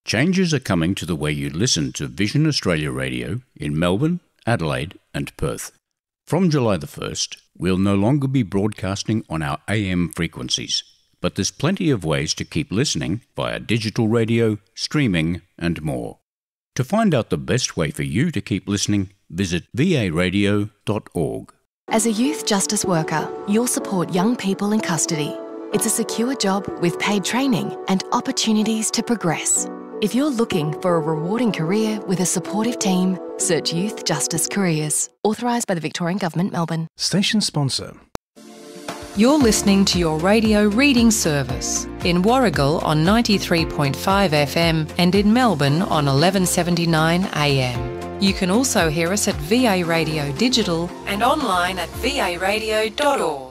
Changes are coming to the way you listen to Vision Australia Radio in Melbourne, Adelaide and Perth. From July the 1st, we'll no longer be broadcasting on our AM frequencies, but there's plenty of ways to keep listening via digital radio, streaming and more. To find out the best way for you to keep listening, visit varadio.org. As a youth justice worker, you'll support young people in custody. It's a secure job with paid training and opportunities to progress. If you're looking for a rewarding career with a supportive team, search Youth Justice Careers. Authorised by the Victorian Government, Melbourne. Station sponsor. You're listening to your radio reading service in Warragul on 93.5 FM and in Melbourne on 1179 AM. You can also hear us at VA Radio Digital and online at varadio.org.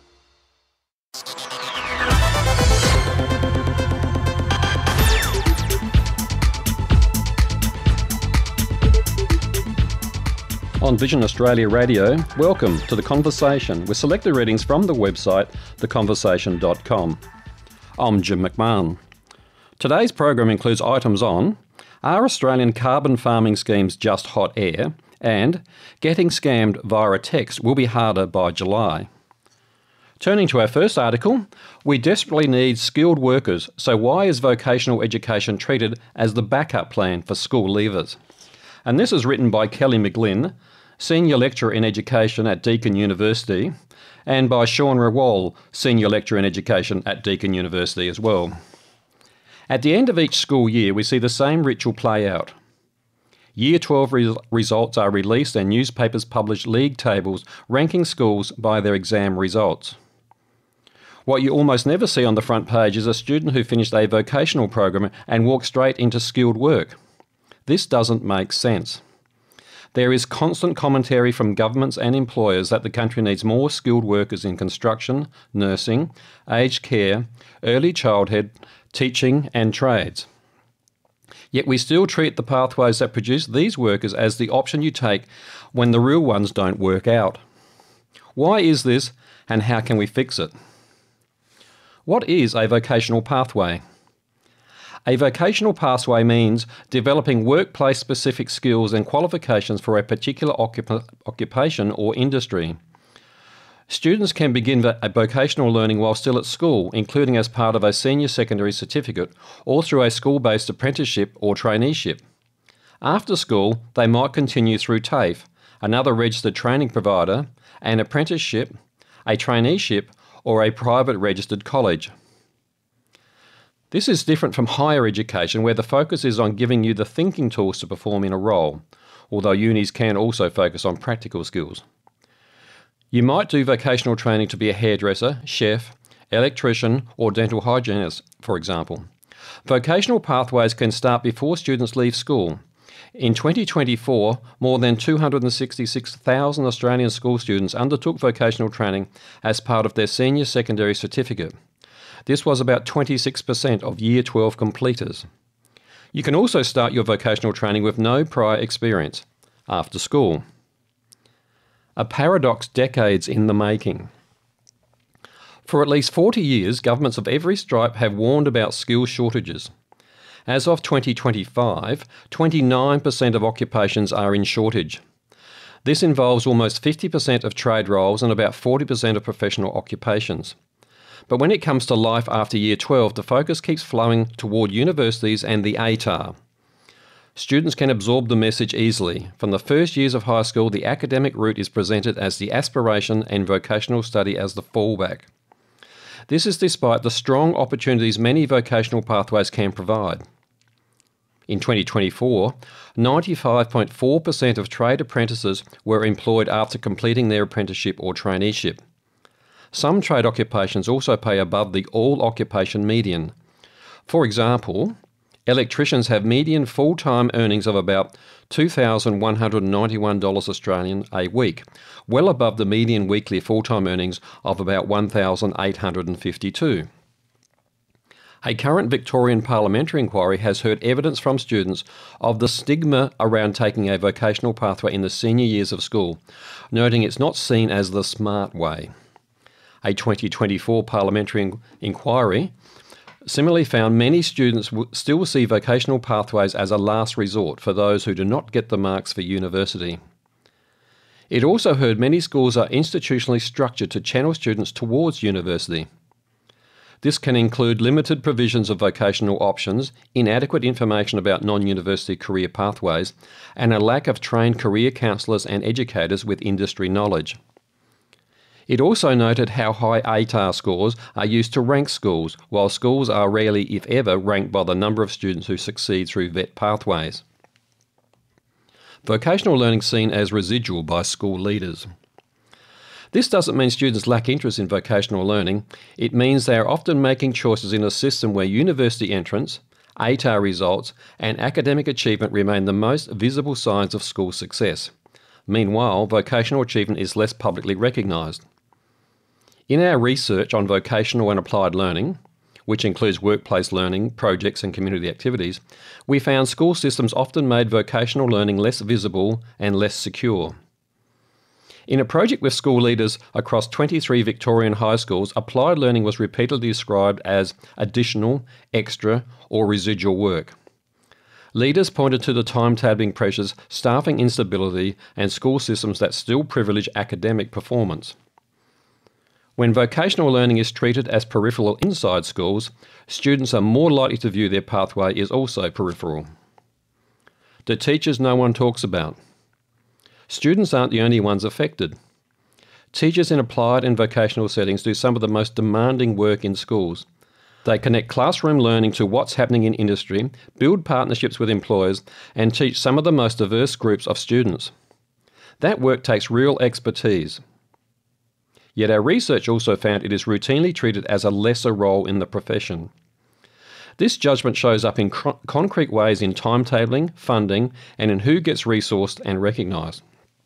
On Vision Australia Radio, welcome to The Conversation with selected readings from the website theconversation.com. I'm Jim McMahon. Today's program includes items on Are Australian carbon farming schemes just hot air? And Getting scammed via a text will be harder by July. Turning to our first article, we desperately need skilled workers, so why is vocational education treated as the backup plan for school leavers? And this is written by Kelly McGlynn, Senior Lecturer in Education at Deakin University, and by Sean Rawal, Senior Lecturer in Education at Deakin University as well. At the end of each school year, we see the same ritual play out. Year 12 results are released and newspapers publish league tables ranking schools by their exam results. What you almost never see on the front page is a student who finished a vocational program and walked straight into skilled work. This doesn't make sense. There is constant commentary from governments and employers that the country needs more skilled workers in construction, nursing, aged care, early childhood, teaching and trades. Yet we still treat the pathways that produce these workers as the option you take when the real ones don't work out. Why is this and how can we fix it? What is a vocational pathway? A vocational pathway means developing workplace-specific skills and qualifications for a particular occupation or industry. Students can begin a vocational learning while still at school, including as part of a senior secondary certificate or through a school-based apprenticeship or traineeship. After school, they might continue through TAFE, another registered training provider, an apprenticeship, a traineeship, or a private registered college. This is different from higher education, where the focus is on giving you the thinking tools to perform in a role, although unis can also focus on practical skills. You might do vocational training to be a hairdresser, chef, electrician or dental hygienist, for example. Vocational pathways can start before students leave school. In 2024, more than 266,000 Australian school students undertook vocational training as part of their senior secondary certificate. This was about 26% of Year 12 completers. You can also start your vocational training with no prior experience, after school. A paradox decades in the making. For at least 40 years, governments of every stripe have warned about skills shortages. As of 2025, 29% of occupations are in shortage. This involves almost 50% of trade roles and about 40% of professional occupations. But when it comes to life after Year 12, the focus keeps flowing toward universities and the ATAR. Students can absorb the message easily. From the first years of high school, the academic route is presented as the aspiration and vocational study as the fallback. This is despite the strong opportunities many vocational pathways can provide. In 2024, 95.4% of trade apprentices were employed after completing their apprenticeship or traineeship. Some trade occupations also pay above the all-occupation median. For example, electricians have median full-time earnings of about $2,191 Australian a week, well above the median weekly full-time earnings of about $1,852. A current Victorian parliamentary inquiry has heard evidence from students of the stigma around taking a vocational pathway in the senior years of school, noting it's not seen as the smart way. A 2024 parliamentary inquiry similarly found many students still see vocational pathways as a last resort for those who do not get the marks for university. It also heard many schools are institutionally structured to channel students towards university. This can include limited provisions of vocational options, inadequate information about non-university career pathways, and a lack of trained career counsellors and educators with industry knowledge. It also noted how high ATAR scores are used to rank schools, while schools are rarely, if ever, ranked by the number of students who succeed through VET pathways. Vocational learning seen as residual by school leaders. This doesn't mean students lack interest in vocational learning. It means they are often making choices in a system where university entrance, ATAR results, and academic achievement remain the most visible signs of school success. Meanwhile, vocational achievement is less publicly recognised. In our research on vocational and applied learning, which includes workplace learning, projects and community activities, we found school systems often made vocational learning less visible and less secure. In a project with school leaders across 23 Victorian high schools, applied learning was repeatedly described as additional, extra or residual work. Leaders pointed to the timetabling pressures, staffing instability and school systems that still privilege academic performance. When vocational learning is treated as peripheral inside schools, students are more likely to view their pathway is also peripheral. The teachers no one talks about. Students aren't the only ones affected. Teachers in applied and vocational settings do some of the most demanding work in schools. They connect classroom learning to what's happening in industry, build partnerships with employers, and teach some of the most diverse groups of students. That work takes real expertise. Yet our research also found it is routinely treated as a lesser role in the profession. This judgment shows up in concrete ways in timetabling, funding, and in who gets resourced and recognised.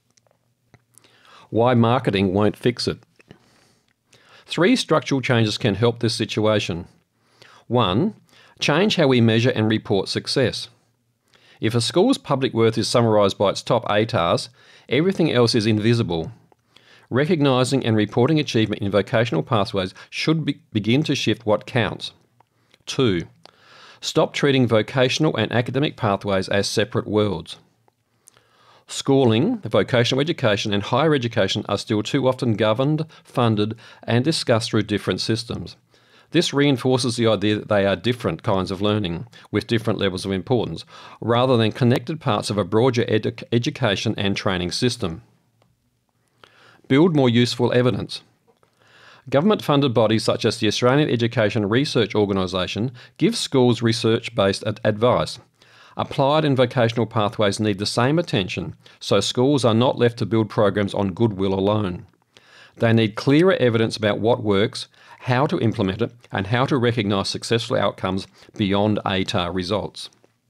Why marketing won't fix it. 3 structural changes can help this situation. 1. Change how we measure and report success. If a school's public worth is summarised by its top ATARs, everything else is invisible. Recognising and reporting achievement in vocational pathways should begin to shift what counts. 2. Stop treating vocational and academic pathways as separate worlds. Schooling, vocational education and higher education are still too often governed, funded and discussed through different systems. This reinforces the idea that they are different kinds of learning, with different levels of importance, rather than connected parts of a broader education and training system. Build more useful evidence. Government-funded bodies such as the Australian Education Research Organisation give schools research-based advice. Applied and vocational pathways need the same attention, so schools are not left to build programs on goodwill alone. They need clearer evidence about what works, how to implement it, and how to recognise successful outcomes beyond ATAR results.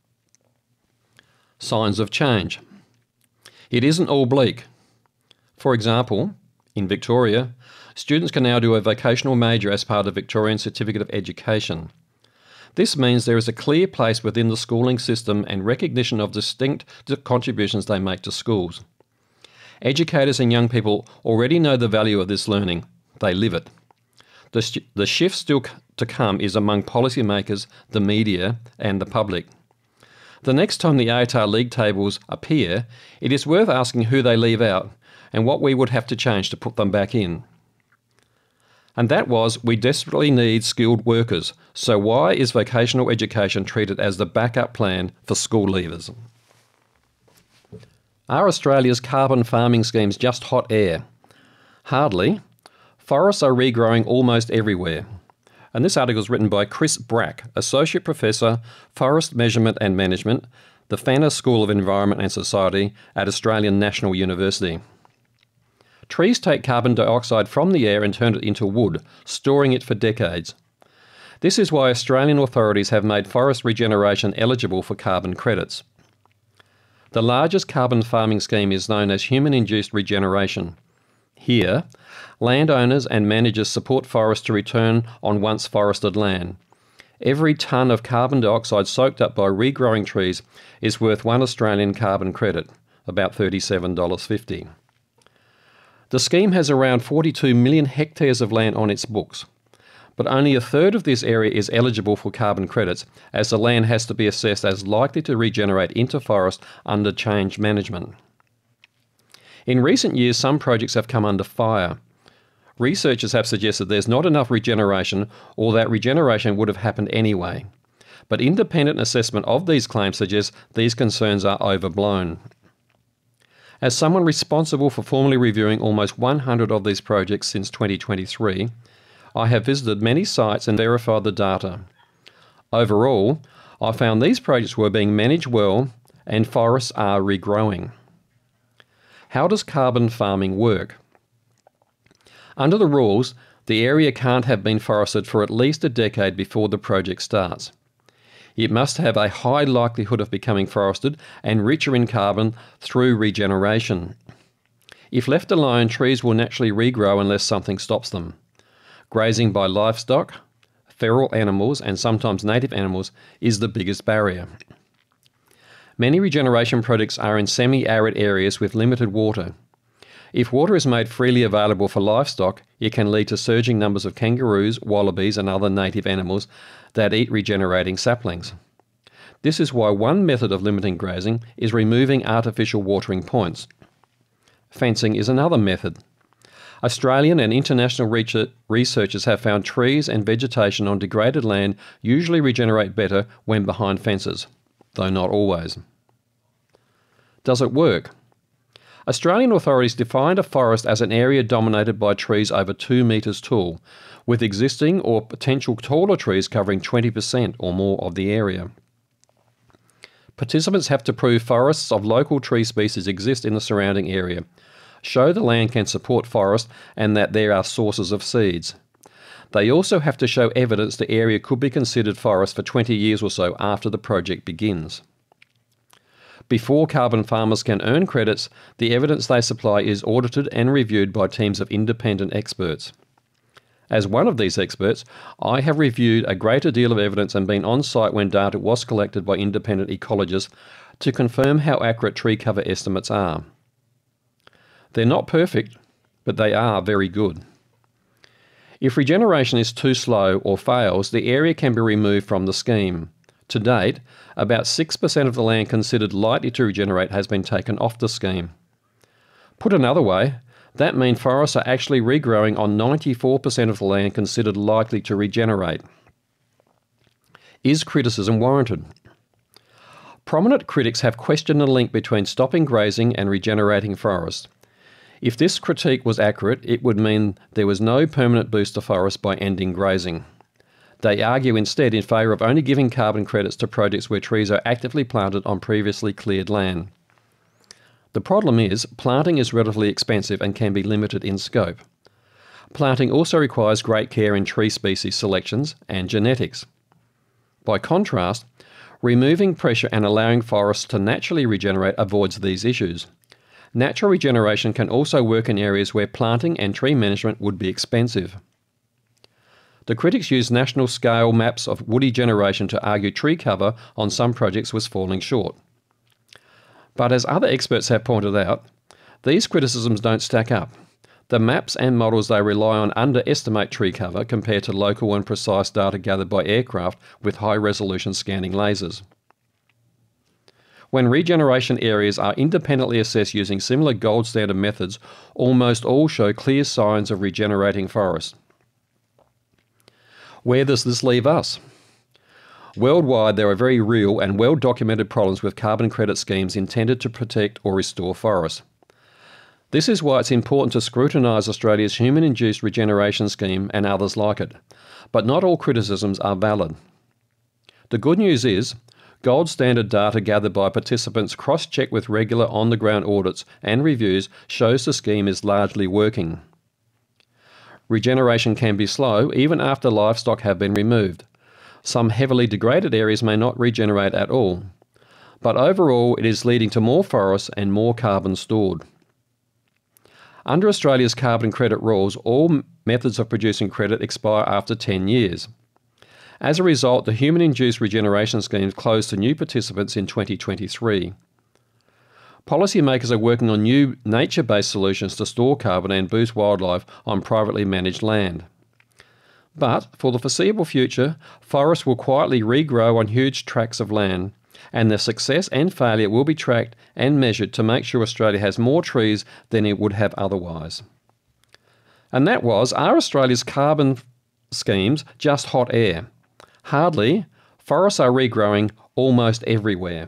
Signs of change. It isn't all bleak. For example, in Victoria, students can now do a vocational major as part of Victorian Certificate of Education. This means there is a clear place within the schooling system and recognition of distinct contributions they make to schools. Educators and young people already know the value of this learning. They live it. The shift still to come is among policymakers, the media and the public. The next time the ATAR league tables appear, it is worth asking who they leave out and what we would have to change to put them back in. And that was, we desperately need skilled workers, so why is vocational education treated as the backup plan for school leavers? Are Australia's carbon farming schemes just hot air? Hardly. Forests are regrowing almost everywhere. And this article is written by Chris Brack, Associate Professor, Forest Measurement and Management, the Fanner School of Environment and Society at Australian National University. Trees take carbon dioxide from the air and turn it into wood, storing it for decades. This is why Australian authorities have made forest regeneration eligible for carbon credits. The largest carbon farming scheme is known as human-induced regeneration. Here, landowners and managers support forests to return on once forested land. Every tonne of carbon dioxide soaked up by regrowing trees is worth 1 Australian carbon credit, about $37.50. The scheme has around 42 million hectares of land on its books, but only a third of this area is eligible for carbon credits, as the land has to be assessed as likely to regenerate into forest under change management. In recent years, some projects have come under fire. Researchers have suggested there's not enough regeneration, or that regeneration would have happened anyway. But independent assessment of these claims suggests these concerns are overblown. As someone responsible for formally reviewing almost 100 of these projects since 2023, I have visited many sites and verified the data. Overall, I found these projects were being managed well and forests are regrowing. How does carbon farming work? Under the rules, the area can't have been forested for at least a decade before the project starts. It must have a high likelihood of becoming forested and richer in carbon through regeneration. If left alone, trees will naturally regrow unless something stops them. Grazing by livestock, feral animals and sometimes native animals is the biggest barrier. Many regeneration projects are in semi-arid areas with limited water. If water is made freely available for livestock, it can lead to surging numbers of kangaroos, wallabies and other native animals that eat regenerating saplings. This is why one method of limiting grazing is removing artificial watering points. Fencing is another method. Australian and international researchers have found trees and vegetation on degraded land usually regenerate better when behind fences, though not always. Does it work? Australian authorities defined a forest as an area dominated by trees over 2 metres tall, with existing or potential taller trees covering 20% or more of the area. Participants have to prove forests of local tree species exist in the surrounding area, show the land can support forest and that there are sources of seeds. They also have to show evidence the area could be considered forest for 20 years or so after the project begins. Before carbon farmers can earn credits, the evidence they supply is audited and reviewed by teams of independent experts. As one of these experts, I have reviewed a greater deal of evidence and been on site when data was collected by independent ecologists to confirm how accurate tree cover estimates are. They're not perfect, but they are very good. If regeneration is too slow or fails, the area can be removed from the scheme. To date, about 6% of the land considered likely to regenerate has been taken off the scheme. Put another way, that means forests are actually regrowing on 94% of the land considered likely to regenerate. Is criticism warranted? Prominent critics have questioned the link between stopping grazing and regenerating forests. If this critique was accurate, it would mean there was no permanent boost to forests by ending grazing. They argue instead in favour of only giving carbon credits to projects where trees are actively planted on previously cleared land. The problem is, planting is relatively expensive and can be limited in scope. Planting also requires great care in tree species selections and genetics. By contrast, removing pressure and allowing forests to naturally regenerate avoids these issues. Natural regeneration can also work in areas where planting and tree management would be expensive. The critics used national scale maps of woody generation to argue tree cover on some projects was falling short. But as other experts have pointed out, these criticisms don't stack up. The maps and models they rely on underestimate tree cover compared to local and precise data gathered by aircraft with high-resolution scanning lasers. When regeneration areas are independently assessed using similar gold standard methods, almost all show clear signs of regenerating forests. Where does this leave us? Worldwide, there are very real and well-documented problems with carbon credit schemes intended to protect or restore forests. This is why it's important to scrutinise Australia's human-induced regeneration scheme and others like it. But not all criticisms are valid. The good news is, gold standard data gathered by participants cross-checked with regular on-the-ground audits and reviews shows the scheme is largely working. Regeneration can be slow even after livestock have been removed. Some heavily degraded areas may not regenerate at all. But overall, it is leading to more forests and more carbon stored. Under Australia's carbon credit rules, all methods of producing credit expire after 10 years. As a result, the human-induced regeneration schemes closed to new participants in 2023. Policymakers are working on new nature-based solutions to store carbon and boost wildlife on privately managed land. But for the foreseeable future, forests will quietly regrow on huge tracts of land, and their success and failure will be tracked and measured to make sure Australia has more trees than it would have otherwise. And that was, are Australia's carbon schemes just hot air? Hardly. Forests are regrowing almost everywhere.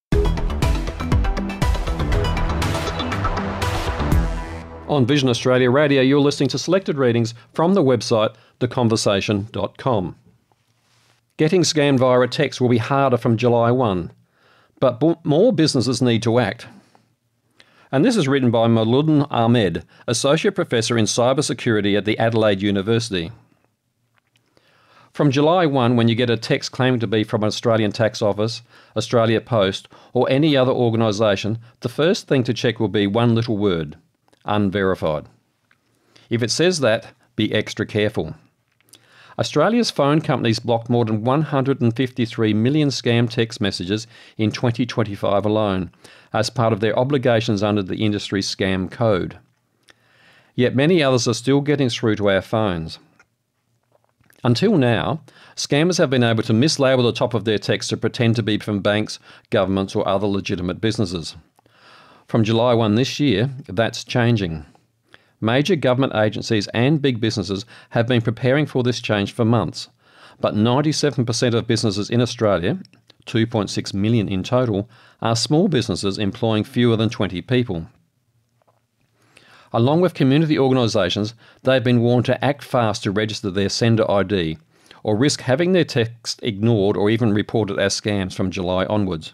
On Vision Australia Radio, you're listening to selected readings from the website theconversation.com. Getting scammed via a text will be harder from July 1, but more businesses need to act. And this is written by Maulud Ahmed, Associate Professor in Cybersecurity at the Adelaide University. From July 1, when you get a text claiming to be from an Australian Tax Office, Australia Post, or any other organisation, the first thing to check will be one little word: unverified. If it says that, be extra careful. Australia's phone companies blocked more than 153 million scam text messages in 2025 alone, as part of their obligations under the industry's scam code. Yet many others are still getting through to our phones. Until now, scammers have been able to mislabel the top of their text to pretend to be from banks, governments or other legitimate businesses. From July 1 this year, that's changing. Major government agencies and big businesses have been preparing for this change for months, but 97% of businesses in Australia, 2.6 million in total, are small businesses employing fewer than 20 people. Along with community organisations, they've been warned to act fast to register their sender ID, or risk having their text ignored or even reported as scams from July onwards.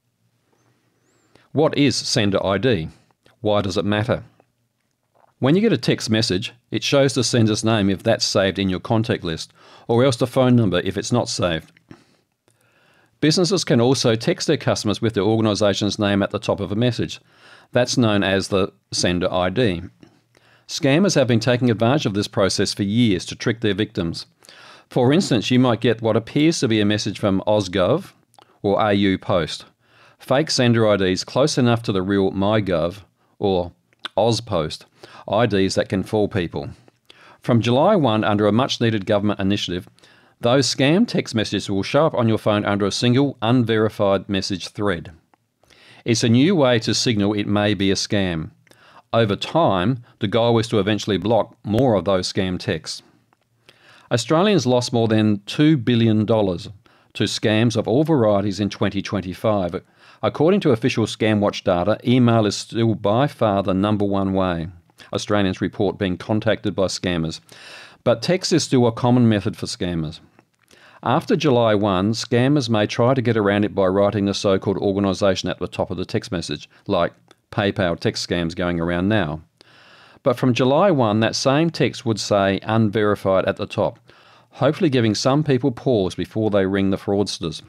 What is sender ID? Why does it matter? When you get a text message, it shows the sender's name if that's saved in your contact list, or else the phone number if it's not saved. Businesses can also text their customers with their organisation's name at the top of a message. That's known as the sender ID. Scammers have been taking advantage of this process for years to trick their victims. For instance, you might get what appears to be a message from Ausgov or AU Post, fake sender IDs close enough to the real MyGov or AusPost IDs that can fool people. From July 1, under a much-needed government initiative, those scam text messages will show up on your phone under a single unverified message thread. It's a new way to signal it may be a scam. Over time, the goal is to eventually block more of those scam texts. Australians lost more than $2 billion to scams of all varieties in 2025. According to official ScamWatch data, email is still by far the number one way Australians report being contacted by scammers, but text is still a common method for scammers. After July 1, scammers may try to get around it by writing the so-called organisation at the top of the text message, like PayPal text scams going around now. But from July 1, that same text would say unverified at the top, hopefully giving some people pause before they ring the fraudsters.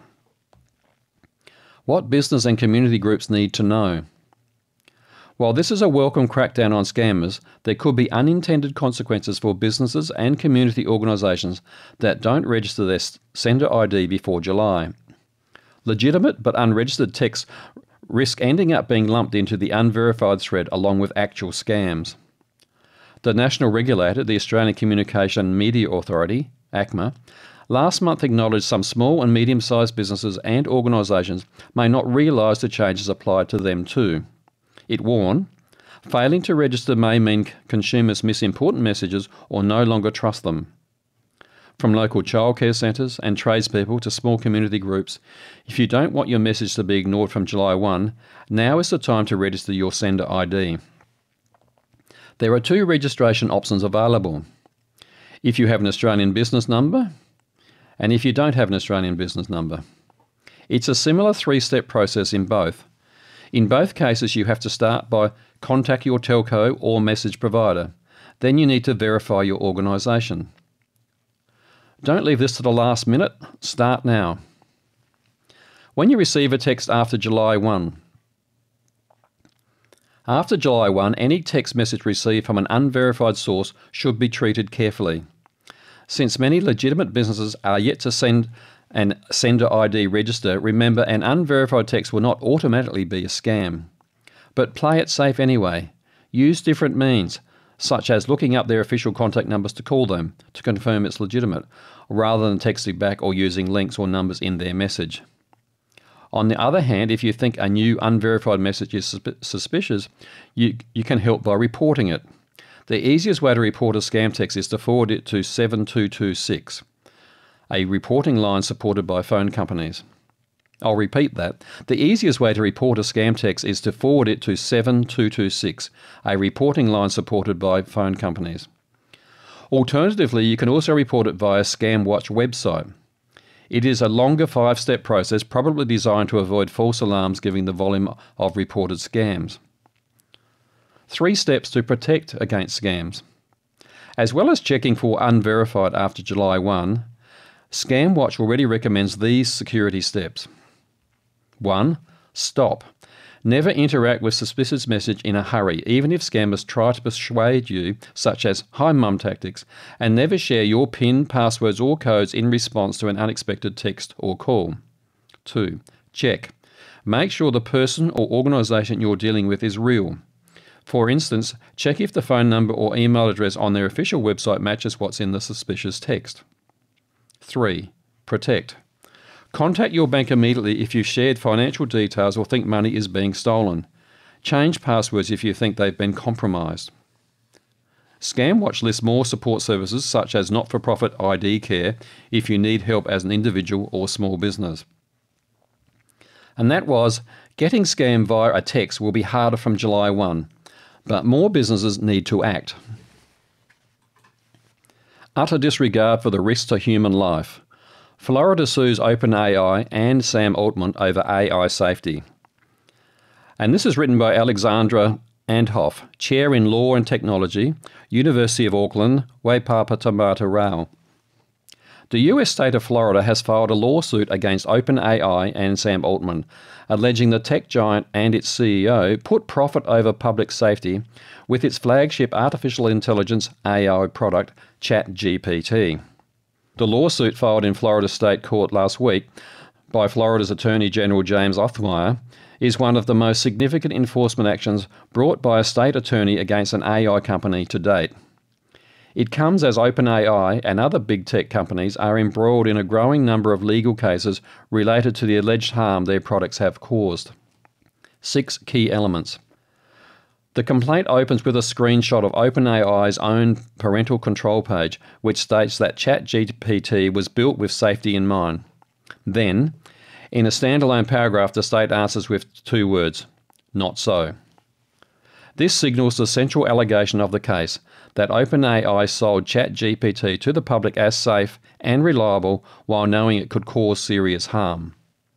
What business and community groups need to know? While this is a welcome crackdown on scammers, there could be unintended consequences for businesses and community organisations that don't register their sender ID before July. Legitimate but unregistered texts risk ending up being lumped into the unverified thread along with actual scams. The national regulator, the Australian Communication Media Authority, ACMA, last month acknowledged some small and medium-sized businesses and organisations may not realise the changes applied to them too. It warned, failing to register may mean consumers miss important messages or no longer trust them. From local childcare centres and tradespeople to small community groups, if you don't want your message to be ignored from July 1, now is the time to register your sender ID. There are two registration options available. If you have an Australian business number, and if you don't have an Australian business number. It's a similar three-step process in both. In both cases, you have to start by contact your telco or message provider. Then you need to verify your organisation. Don't leave this to the last minute. Start now. When you receive a text after July 1, any text message received from an unverified source should be treated carefully. Since many legitimate businesses are yet to send an sender ID register, remember an unverified text will not automatically be a scam. But play it safe anyway. Use different means. such as looking up their official contact numbers to call them to confirm it's legitimate, rather than texting back or using links or numbers in their message. On the other hand, if you think a new unverified message is suspicious, you can help by reporting it. The easiest way to report a scam text is to forward it to 7226, a reporting line supported by phone companies. I'll repeat that. The easiest way to report a scam text is to forward it to 7226, a reporting line supported by phone companies. Alternatively, you can also report it via ScamWatch website. It is a longer 5-step process, probably designed to avoid false alarms given the volume of reported scams. 3 steps to protect against scams. As well as checking for unverified after July 1, ScamWatch already recommends these security steps. 1. Stop. Never interact with suspicious message in a hurry, even if scammers try to persuade you, such as "Hi Mum" tactics, and never share your PIN, passwords or codes in response to an unexpected text or call. 2. Check. Make sure the person or organisation you're dealing with is real. For instance, check if the phone number or email address on their official website matches what's in the suspicious text. 3. Protect. Contact your bank immediately if you've shared financial details or think money is being stolen. Change passwords if you think they've been compromised. ScamWatch lists more support services such as not-for-profit ID care if you need help as an individual or small business. And that was, getting scammed via a text will be harder from July 1, but more businesses need to act. Utter disregard for the risks to human life. Florida sues OpenAI and Sam Altman over AI safety. And this is written by Alexandra Anthoff, Chair in Law and Technology, University of Auckland, Waipapatamata Rao. The US state of Florida has filed a lawsuit against OpenAI and Sam Altman, alleging the tech giant and its CEO put profit over public safety with its flagship artificial intelligence AI product, ChatGPT. The lawsuit filed in Florida State Court last week by Florida's Attorney General James Othmeier is one of the most significant enforcement actions brought by a state attorney against an AI company to date. It comes as OpenAI and other big tech companies are embroiled in a growing number of legal cases related to the alleged harm their products have caused. 6 key elements. The complaint opens with a screenshot of OpenAI's own parental control page, which states that ChatGPT was built with safety in mind. Then, in a standalone paragraph, the state answers with 2 words, "Not so." This signals the central allegation of the case, that OpenAI sold ChatGPT to the public as safe and reliable while knowing it could cause serious harm.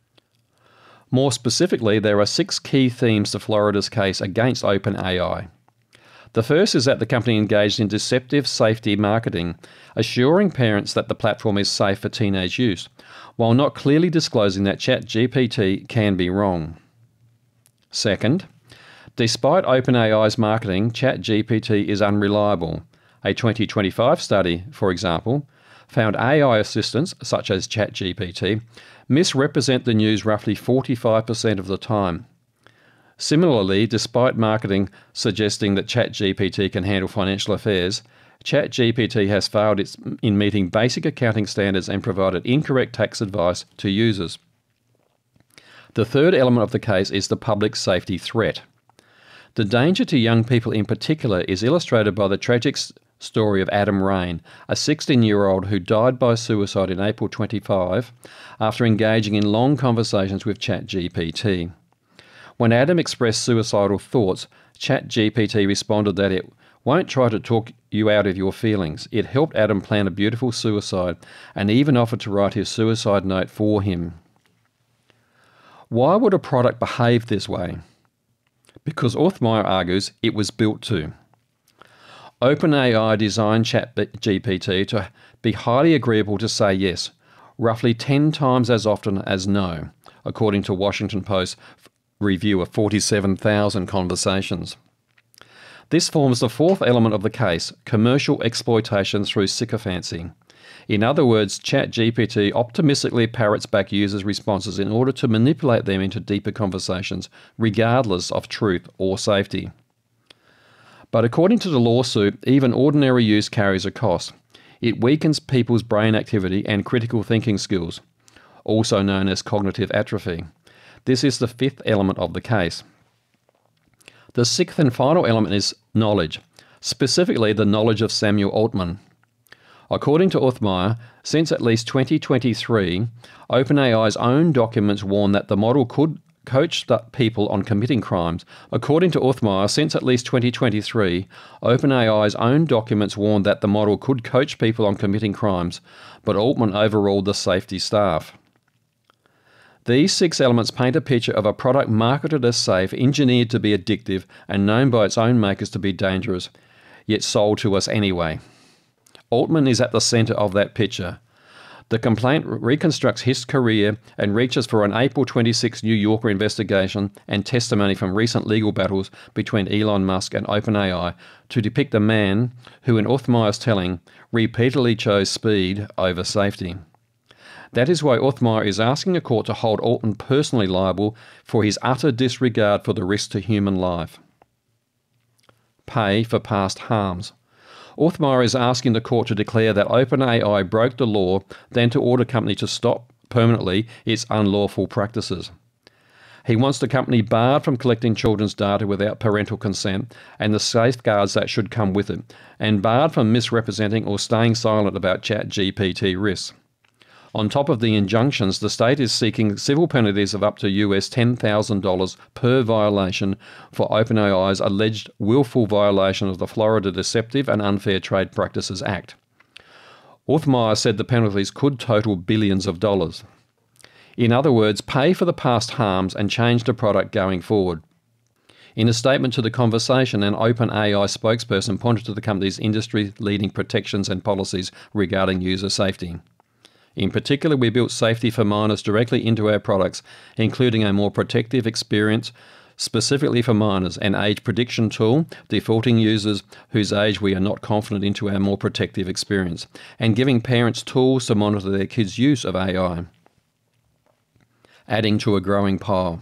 More specifically, there are 6 key themes to Florida's case against OpenAI. The first is that the company engaged in deceptive safety marketing, assuring parents that the platform is safe for teenage use, while not clearly disclosing that ChatGPT can be wrong. Second, despite OpenAI's marketing, ChatGPT is unreliable. A 2025 study, for example, found AI assistants, such as ChatGPT, misrepresent the news roughly 45% of the time. Similarly, despite marketing suggesting that ChatGPT can handle financial affairs, ChatGPT has failed in meeting basic accounting standards and provided incorrect tax advice to users. The third element of the case is the public safety threat. The danger to young people in particular is illustrated by the tragic story of Adam Rain, a 16-year-old who died by suicide in April 25 after engaging in long conversations with ChatGPT. When Adam expressed suicidal thoughts, ChatGPT responded that it won't try to talk you out of your feelings. It helped Adam plan a beautiful suicide and even offered to write his suicide note for him. Why would a product behave this way? Because Othmeier argues it was built to. OpenAI designed ChatGPT to be highly agreeable to say yes, roughly 10 times as often as no, according to Washington Post review of 47,000 conversations. This forms the fourth element of the case, commercial exploitation through sycophancy. In other words, ChatGPT optimistically parrots back users' responses in order to manipulate them into deeper conversations, regardless of truth or safety. But according to the lawsuit, even ordinary use carries a cost. It weakens people's brain activity and critical thinking skills, also known as cognitive atrophy. This is the fifth element of the case. The sixth and final element is knowledge, specifically the knowledge of Samuel Altman. According to Othmeier, since at least 2023, OpenAI's own documents warn that the model could coach people on committing crimes. According to Othmeier, since at least 2023, OpenAI's own documents warned that the model could coach people on committing crimes, but Altman overruled the safety staff. These 6 elements paint a picture of a product marketed as safe, engineered to be addictive, and known by its own makers to be dangerous, yet sold to us anyway. Altman is at the centre of that picture. The complaint reconstructs his career and reaches for an April 26 New Yorker investigation and testimony from recent legal battles between Elon Musk and OpenAI to depict a man who, in Othmeier's telling, repeatedly chose speed over safety. That is why Othmeier is asking a court to hold Altman personally liable for his utter disregard for the risk to human life. Pay for past harms. Othmeier is asking the court to declare that OpenAI broke the law, then to order the company to stop permanently its unlawful practices. He wants the company barred from collecting children's data without parental consent and the safeguards that should come with it, and barred from misrepresenting or staying silent about ChatGPT risks. On top of the injunctions, the state is seeking civil penalties of up to US $10,000 per violation for OpenAI's alleged willful violation of the Florida Deceptive and Unfair Trade Practices Act. Othmeier said the penalties could total billions of dollars. In other words, pay for the past harms and change the product going forward. In a statement to The Conversation, an OpenAI spokesperson pointed to the company's industry-leading protections and policies regarding user safety. In particular, we built safety for minors directly into our products, including a more protective experience specifically for minors, an age prediction tool, defaulting users whose age we are not confident into our more protective experience, and giving parents tools to monitor their kids' use of AI, adding to a growing pile.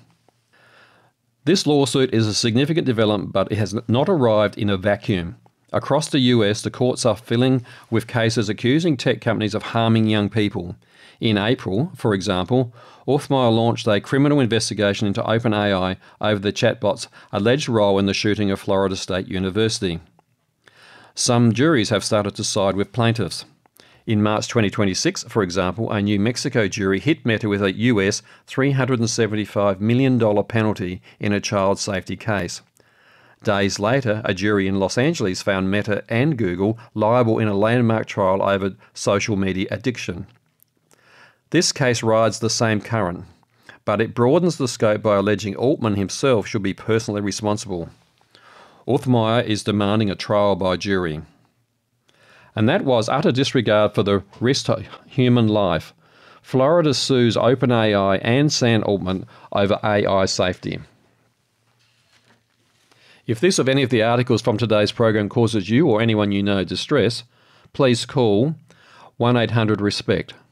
This lawsuit is a significant development, but it has not arrived in a vacuum. Across the US, the courts are filling with cases accusing tech companies of harming young people. In April, for example, Othmeier launched a criminal investigation into OpenAI over the chatbot's alleged role in the shooting of Florida State University. Some juries have started to side with plaintiffs. In March 2026, for example, a New Mexico jury hit Meta with a US $375 million penalty in a child safety case. Days later, a jury in Los Angeles found Meta and Google liable in a landmark trial over social media addiction. This case rides the same current, but it broadens the scope by alleging Altman himself should be personally responsible. Othmeier is demanding a trial by jury. And that was utter disregard for the risk to human life. Florida sues OpenAI and Sam Altman over AI safety. If this or any of the articles from today's program causes you or anyone you know distress, please call 1-800-RESPECT.